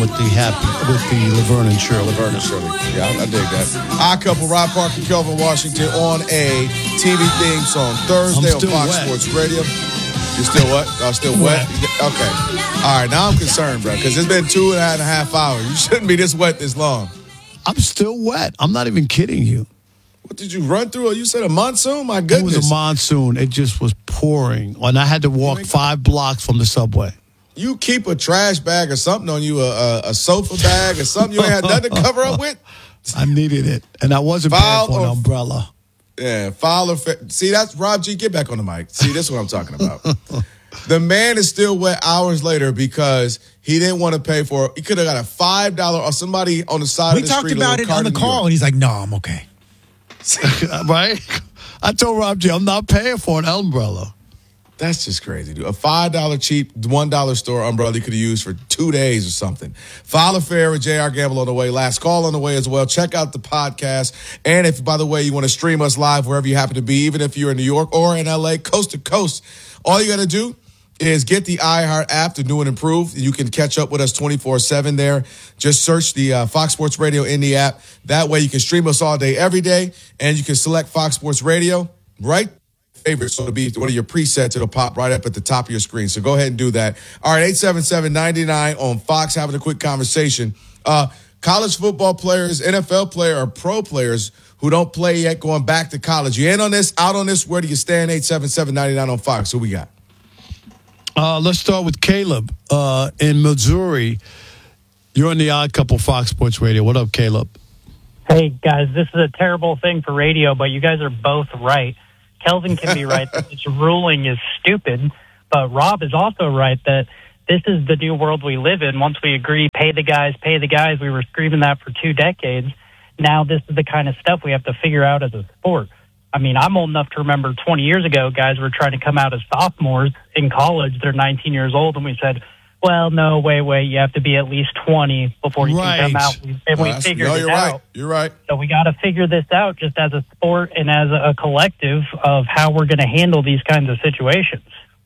with the Laverne and Shirley. Laverne and Shirley. Yeah, I dig that. Our couple, Rob Parker, Kelvin Washington, on a TV theme song Thursday on Fox Sports Radio. You're still what? Oh, still wet? Okay. All right, now I'm concerned, bro, because it's been 2.5 hours. You shouldn't be this wet this long. I'm still wet. I'm not even kidding you. What did you run through? You said a monsoon? My goodness. It was a monsoon. It just was pouring. And I had to walk 5 blocks from the subway. You keep a trash bag or something on you, a sofa bag or something you ain't had nothing to cover up with? I needed it. And I wasn't paying for an umbrella. Yeah, see, that's Rob G. Get back on the mic. See, this is what I'm talking about. The man is still wet hours later because he didn't want to pay for it. He could have got a $5 or somebody on the side of the street. We talked about it on the call, and he's like, no, I'm okay. Right? I told Rob G, I'm not paying for an umbrella. That's just crazy, dude. A $5 cheap, $1 store umbrella you could have used for 2 days or something. File affair with J.R. Gamble on the way. Last call on the way as well. Check out the podcast. And if, by the way, you want to stream us live wherever you happen to be, even if you're in New York or in L.A., coast to coast, all you got to do is get the iHeart app, the new and improved. You can catch up with us 24/7 there. Just search the Fox Sports Radio in the app. That way you can stream us all day, every day, and you can select Fox Sports Radio, right? Favorite, so it'll be one of your presets. It'll pop right up at the top of your screen. So go ahead and do that. All right, 877-99 on Fox, having a quick conversation. College football players, NFL player, or pro players who don't play yet going back to college. You in on this, out on this? Where do you stand? 877-99 on Fox. Who we got? Let's start with Caleb in Missouri. You're on the Odd Couple Fox Sports Radio. What up, Caleb? Hey, guys, this is a terrible thing for radio, but you guys are both right. Kelvin can be right that this ruling is stupid, but Rob is also right that this is the new world we live in. Once we agree, pay the guys, we were screaming that for 2 decades. Now this is the kind of stuff we have to figure out as a sport. I mean, I'm old enough to remember 20 years ago, guys were trying to come out as sophomores in college. They're 19 years old, and we said, well, no, wait, you have to be at least 20 before you can come out. And we figured it out. You're right. So we got to figure this out just as a sport and as a collective of how we're going to handle these kinds of situations.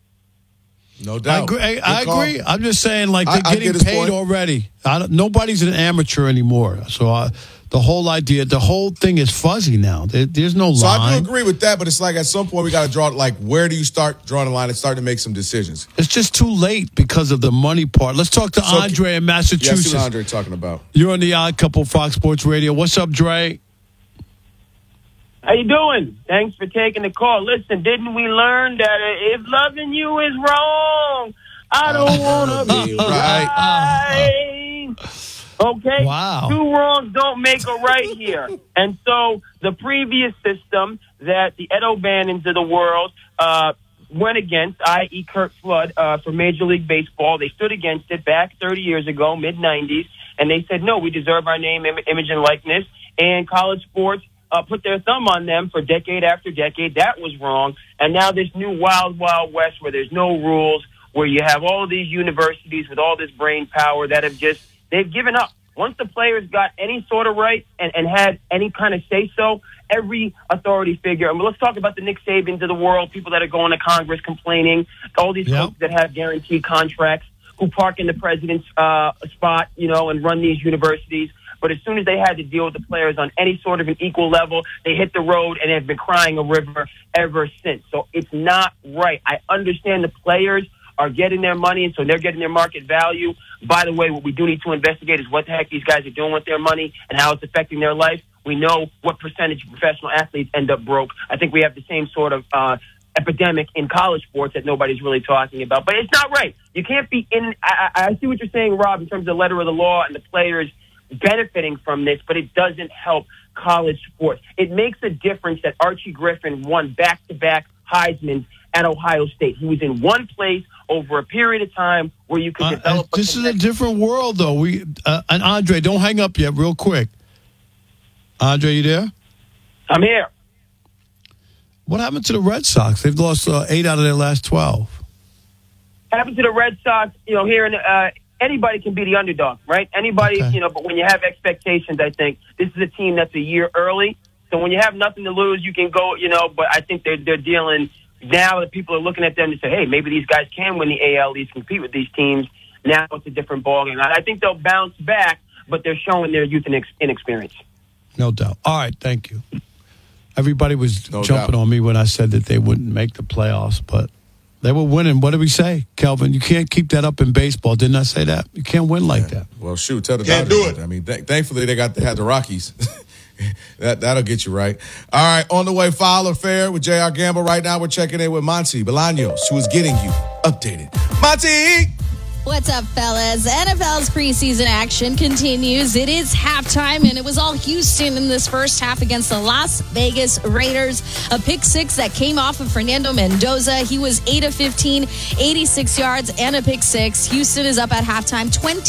No doubt. I agree. I'm just saying, like, they're getting paid already. Nobody's an amateur anymore. So the whole idea, the whole thing is fuzzy now. There's no line. So I do agree with that, but it's like at some point we got to draw, like, where do you start drawing the line and start to make some decisions? It's just too late because of the money part. Let's talk to Andre in Massachusetts. Yes, what Andre talking about. You're on the Odd Couple Fox Sports Radio. What's up, Dre? How you doing? Thanks for taking the call. Listen, didn't we learn that if loving you is wrong, I don't want to be right? Okay? Wow. 2 wrongs don't make a right here. And so the previous system that the Ed O'Bannons of the world went against, i.e. Curt Flood for Major League Baseball, they stood against it back 30 years ago, mid-'90s, and they said, no, we deserve our name, image, and likeness. And college sports put their thumb on them for decade after decade. That was wrong. And now this new wild, wild west where there's no rules, where you have all of these universities with all this brain power that have just, they've given up. Once the players got any sort of right and had any kind of say-so, every authority figure, and let's talk about the Nick Sabans of the world, people that are going to Congress complaining, all these folks that have guaranteed contracts, who park in the president's spot, and run these universities. But as soon as they had to deal with the players on any sort of an equal level, they hit the road and have been crying a river ever since. So it's not right. I understand the players are getting their money, and so they're getting their market value. By the way, what we do need to investigate is what the heck these guys are doing with their money and how it's affecting their life. We know what percentage of professional athletes end up broke. I think we have the same sort of epidemic in college sports that nobody's really talking about. But it's not right. You can't be in – I see what you're saying, Rob, in terms of the letter of the law and the players benefiting from this, but it doesn't help college sports. It makes a difference that Archie Griffin won back-to-back Heisman at Ohio State. He was in one place over a period of time where you could develop. This is a different world, though. And Andre, don't hang up yet, real quick. Andre, you there? I'm here. What happened to the Red Sox? They've lost 8 out of their last 12. What happened to the Red Sox? Here in anybody can be the underdog, right? Anybody, but when you have expectations, I think this is a team that's a year early. So when you have nothing to lose, you can go, but I think they're dealing now that people are looking at them to say, hey, maybe these guys can win the AL East, compete with these teams. Now it's a different ballgame. I think they'll bounce back, but they're showing their youth and inexperience. No doubt. All right, thank you. Everybody was jumping on me when I said that they wouldn't make the playoffs, but they were winning. What did we say, Kelvin? You can't keep that up in baseball. Didn't I say that? You can't win like that. Well, shoot, tell the Can't Dodgers. do it. I mean, thankfully they had the Rockies. That'll get you right. All right, on the way, Fowler Fair with J.R. Gamble. Right now, we're checking in with Monty Bolaños, who is getting you updated. Monty! What's up, fellas? NFL's preseason action continues. It is halftime, and it was all Houston in this first half against the Las Vegas Raiders. A pick six that came off of Fernando Mendoza. He was 8 of 15, 86 yards, and a pick six. Houston is up at halftime,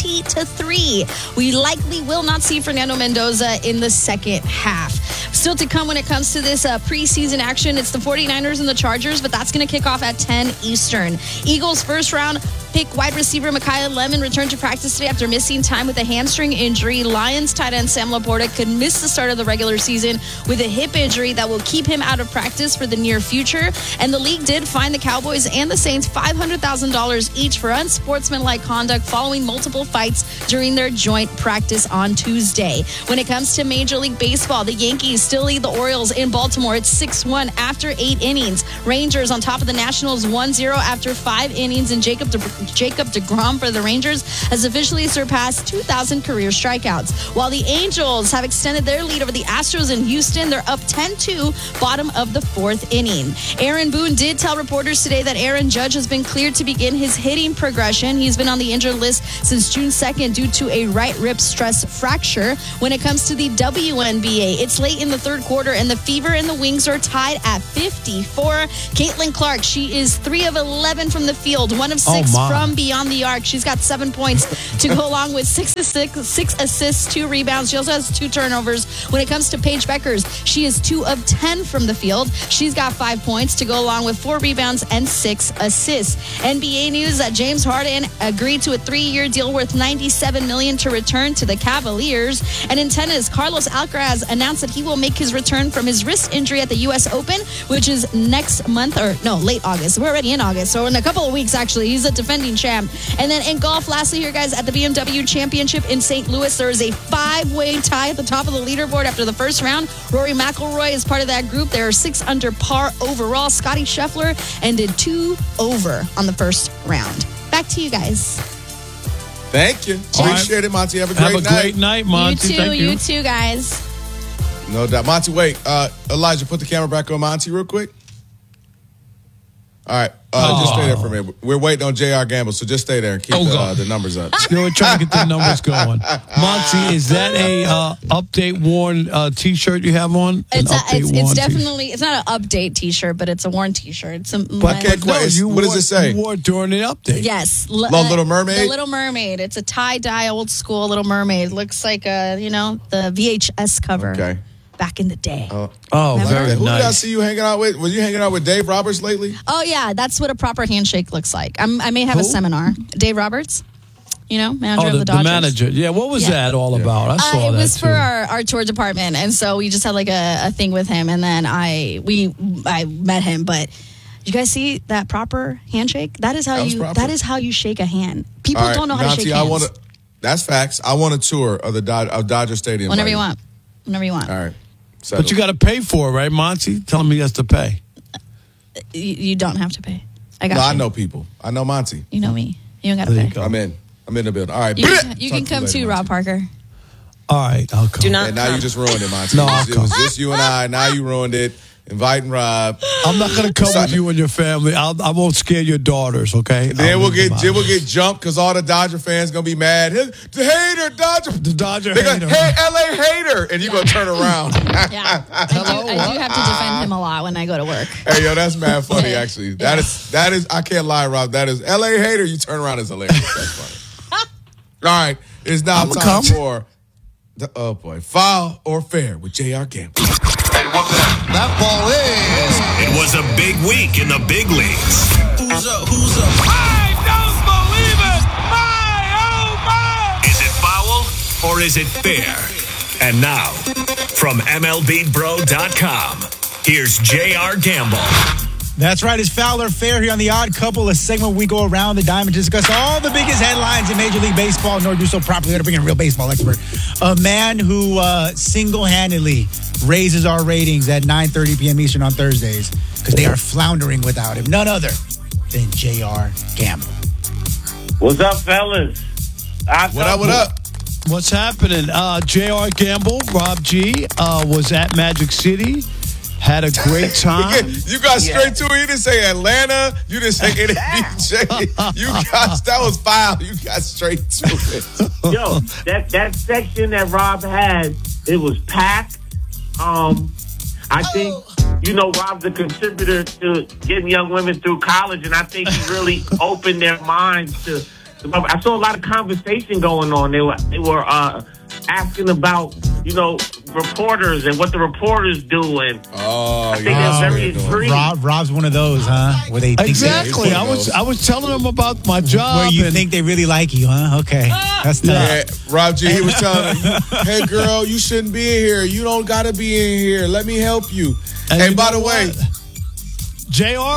20-3. We likely will not see Fernando Mendoza in the second half. Still to come when it comes to this preseason action, it's the 49ers and the Chargers, but that's going to kick off at 10 Eastern. Eagles first round pick wide receiver Micaiah Lemon returned to practice today after missing time with a hamstring injury. Lions tight end Sam Laporta could miss the start of the regular season with a hip injury that will keep him out of practice for the near future. And the league did fine the Cowboys and the Saints $500,000 each for unsportsmanlike conduct following multiple fights during their joint practice on Tuesday. When it comes to Major League Baseball, the Yankees still lead the Orioles in Baltimore. It's 6-1 after 8 innings. Rangers on top of the Nationals 1-0 after 5 innings, and Jacob DeGrom for the Rangers has officially surpassed 2,000 career strikeouts. While the Angels have extended their lead over the Astros in Houston, they're up 10-2, bottom of the 4th inning. Aaron Boone did tell reporters today that Aaron Judge has been cleared to begin his hitting progression. He's been on the injured list since June 2nd due to a right rib stress fracture. When it comes to the WNBA, it's late in the third quarter, and the Fever and the Wings are tied at 54. Caitlin Clark, she is 3 of 11 from the field, 1 of 6 from beyond the arc. She's got 7 points to go along with 6 assists, 2 rebounds. She also has 2 turnovers. When it comes to Paige Beckers, she is 2 of 10 from the field. She's got 5 points to go along with 4 rebounds and 6 assists. NBA news that James Harden agreed to a 3-year deal worth $97 million to return to the Cavaliers. And in tennis, Carlos Alcaraz announced that he will make his return from his wrist injury at the U.S. Open, which is next month, or no, late August. We're already in August, so in a couple of weeks, actually. He's a defending champ. And then in golf, lastly here, guys, at the BMW Championship in St. Louis, there is a 5-way tie at the top of the leaderboard after the first round. Rory McIlroy is part of that group. There are 6 under par overall. Scotty Scheffler ended 2 over on the first round. Back to you guys. Thank you. Appreciate it, Monty. Have a great night, Monty. You too. Thank You too, guys. No doubt. Monty, wait. Elijah, put the camera back on Monty real quick. All right. Just stay there for a minute. We're waiting on J.R. Gamble, so just stay there and keep the numbers up. We're trying to get the numbers going. Monty, is that a update worn T-shirt you have on? It's definitely, it's not an update T-shirt, but it's a worn T-shirt. What does it say? You wore it during the update. Yes. Little Mermaid? The Little Mermaid. It's a tie-dye, old school Little Mermaid. Looks like, the VHS cover. Okay. Back in the day. Very Who nice. did I see you hanging out with? Were you hanging out with Dave Roberts lately? Oh, yeah. That's what a proper handshake looks like. I may have a seminar. Dave Roberts, manager of the Dodgers. The manager. Yeah, what was that all about? I saw that, it was too. for our tour department, and so we just had like a thing with him, and then I met him, but did you guys see that proper handshake? That is how you shake a hand. People don't know how to shake hands. That's facts. I want a tour of the Dodger Stadium. Whenever you want. All right. But you got to pay for it, right, Monty? Tell him he has to pay. You don't have to pay. I know people. I know Monty. You know me. You don't got to pay. I'm in the building. All right. You can come too, Rob Parker. All right, I'll come. Do not. And now you just ruined it, Monty. No, it was just you and I. Now you ruined it. Inviting Rob. I'm not going to come with you and your family. I won't scare your daughters, okay? Then we'll get jumped because all the Dodger fans going to be mad. The hater, Dodger. The Dodger hater. hater. Hey, LA hater. And you're going to turn around. Yeah. I do have to defend him a lot when I go to work. Hey, yo, that's mad funny, actually. That is, I can't lie, Rob. That is LA hater. You turn around as hilarious. That's funny. All right. It's now time for Foul or Fair with J.R. Gamble. That ball is. It was a big week in the big leagues. Who's up? I don't believe it! My, oh my! Is it foul or is it fair? And now, from MLBBro.com, here's J.R. Gamble. That's right. It's Foul or Fair here on The Odd Couple, a segment we go around the diamond to discuss all the biggest headlines in Major League Baseball, nor do so properly to bring in a real baseball expert. A man who single-handedly raises our ratings at 9:30 p.m. Eastern on Thursdays because they are floundering without him. None other than J.R. Gamble. What's up, fellas? What up? What's happening? J.R. Gamble, Rob G, was at Magic City. Had a great time. You got straight to it. You didn't say Atlanta. You didn't say NBJ. That was foul. You got straight to it. Yo, that section that Rob had, it was packed. I think, Rob's a contributor to getting young women through college, and I think he really opened their minds to. I saw a lot of conversation going on. They were asking about, reporters and what the reporters do. And I think they're very intrigued. Rob's one of those, huh? Where they think exactly. I was telling them about my job. Where you think they really like you, huh? Okay, that's tough. Yeah, Rob G, he was telling me, "Hey, girl, you shouldn't be in here. You don't got to be in here. Let me help you." And by the way. JR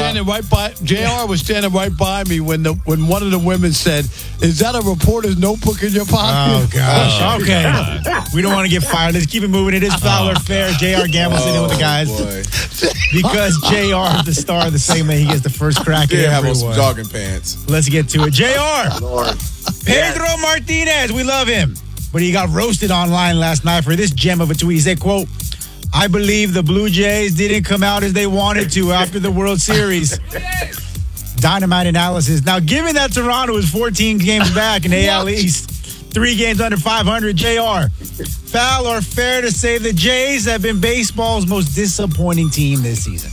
was standing right by me when one of the women said, "Is that a reporter's notebook in your pocket?" Oh gosh. Okay. We don't want to get fired. Let's keep it moving. It is Foul or Fair. JR Gamble sitting with the guys. Because JR is the star of the segment, he gets the first crack at everyone. Have on some jogging pants. Let's get to it. JR. Pedro Martinez. We love him. But he got roasted online last night for this gem of a tweet. He said, quote, "I believe the Blue Jays didn't come out as they wanted to after the World Series." Dynamite analysis. Now, given that Toronto is 14 games back in AL East, 3 games under 500, JR, foul or fair to say the Jays have been baseball's most disappointing team this season?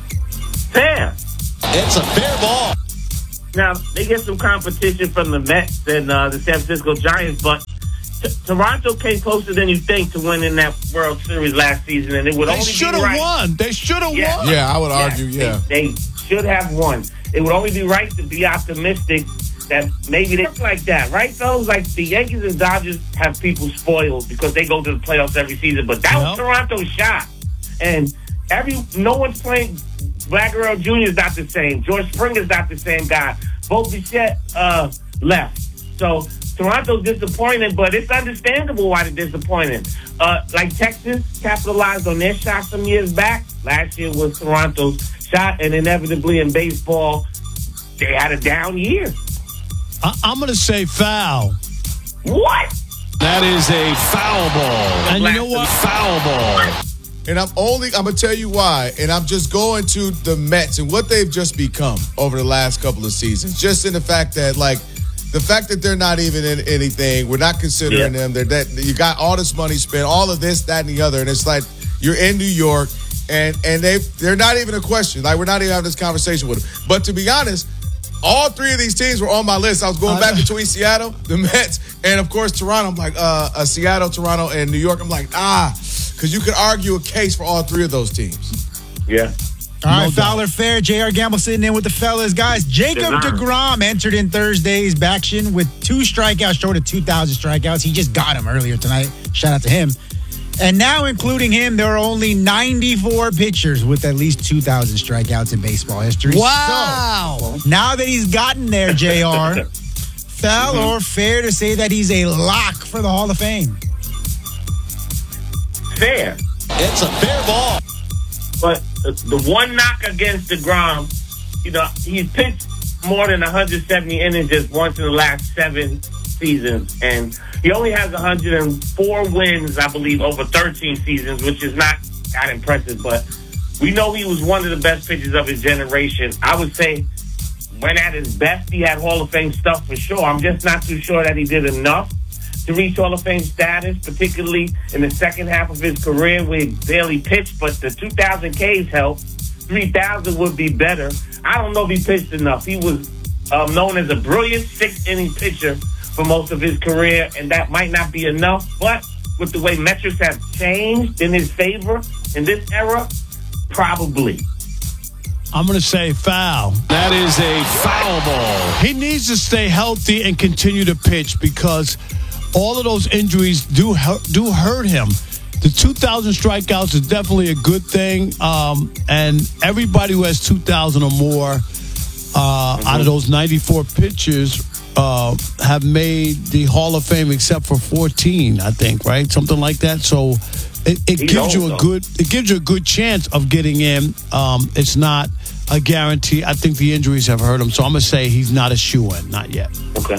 Fair. It's a fair ball. Now, they get some competition from the Mets and the San Francisco Giants, but Toronto came closer than you think to winning that World Series last season, and it would only be right. They should have won. They should have won. Yeah, I would argue, They should have won. It would only be right to be optimistic that maybe they look like that, right, fellas? Like the Yankees and Dodgers have people spoiled because they go to the playoffs every season, but that was Toronto's shot. And no one's playing. Vlad Guerrero Jr. is not the same. George Springer's not the same guy. Bo Bichette left. So Toronto's disappointed, but it's understandable why they're disappointed. Like Texas capitalized on their shot some years back. Last year was Toronto's shot, and inevitably in baseball, they had a down year. I'm going to say foul. What? That is a foul ball. And you know what? Foul ball. And I'm going to tell you why. And I'm just going to the Mets and what they've just become over the last couple of seasons. Just in the fact that, the fact that they're not even in anything, we're not considering them. You got all this money spent, all of this, that, and the other. And it's like you're in New York, and they're not even a question. Like, we're not even having this conversation with them. But to be honest, all 3 of these teams were on my list. I was going back between Seattle, the Mets, and, of course, Toronto. I'm like, Seattle, Toronto, and New York. I'm like, because you could argue a case for all 3 of those teams. Yeah. All right, foul or fair. J.R. Gamble sitting in with the fellas. Guys, Jacob deGrom entered in Thursday's action with 2 strikeouts, short of 2,000 strikeouts. He just got them earlier tonight. Shout out to him. And now, including him, there are only 94 pitchers with at least 2,000 strikeouts in baseball history. Wow. So, now that he's gotten there, JR, foul or fair to say that he's a lock for the Hall of Fame? Fair. It's a fair ball. But the one knock against DeGrom, he's pitched more than 170 innings just once in the last 7 seasons. And he only has 104 wins, I believe, over 13 seasons, which is not that impressive. But we know he was one of the best pitchers of his generation. I would say when at his best, he had Hall of Fame stuff for sure. I'm just not too sure that he did enough to reach Hall of Fame status, particularly in the second half of his career where he barely pitched, but the 2,000 Ks helped. 3,000 would be better. I don't know if he pitched enough. He was known as a brilliant 6-inning pitcher for most of his career, and that might not be enough, but with the way metrics have changed in his favor in this era, probably. I'm going to say foul. That is a foul ball. He needs to stay healthy and continue to pitch because all of those injuries do hurt him. The 2,000 strikeouts is definitely a good thing. And everybody who has 2,000 or more out of those 94 pitchers have made the Hall of Fame except for 14, I think, right? Something like that. So it gives you a good chance of getting in. It's not a guarantee. I think the injuries have hurt him. So I'm going to say he's not a shoo-in. Not yet. Okay.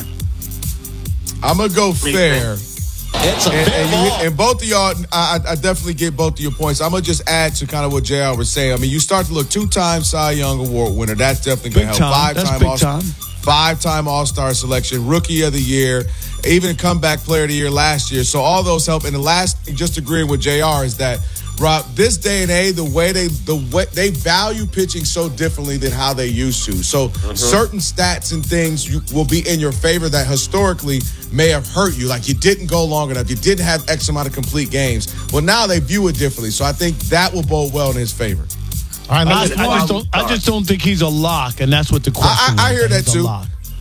I'm going to go fair. It's a fair ball. And both of y'all, I definitely get both of your points. I'm going to just add to kind of what JR was saying. I mean, you start to look 2-time Cy Young Award winner. That's definitely going to help. Five-time All-Star selection, Rookie of the Year, even Comeback Player of the Year last year. So all those help. And the last, just agreeing with JR, is that, Rob, this day and age, the way they value pitching so differently than how they used to. So certain stats and things will be in your favor that historically may have hurt you. Like you didn't go long enough. You didn't have X amount of complete games. Well, now they view it differently. So I think that will bode well in his favor. All right, I just don't think he's a lock, and that's what the question is. I hear that too.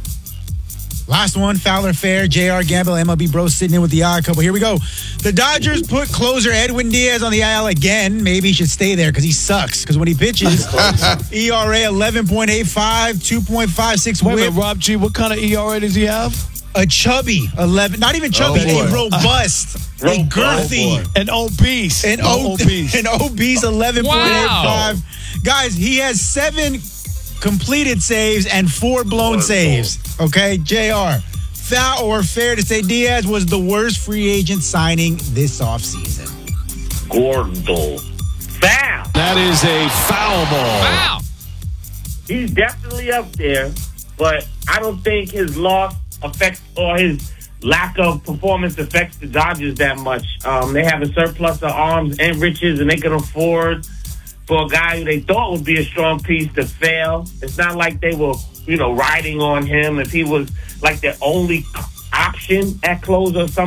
Last one, Fowler Fair, JR Gamble, MLB Bro sitting in with the odd couple. Here we go. The Dodgers put closer Edwin Diaz on the IL again. Maybe he should stay there because he sucks. Because when he pitches, ERA 11.85, 2.56 Wait a whip. minute, Rob G, what kind of ERA does he have? A chubby 11, not even chubby, a robust, a girthy, an obese, an obese 11.85. Wow. Guys, he has 7 completed saves and 4 blown saves. Okay, JR, foul or fair to say Diaz was the worst free agent signing this offseason? Gordo. Foul. That is a foul ball. Wow. He's definitely up there, but I don't think his loss affects or his lack of performance affects the Dodgers that much. They have a surplus of arms and riches, and they can afford for a guy who they thought would be a strong piece to fail. It's not like they were, riding on him if he was like their only option at close or something.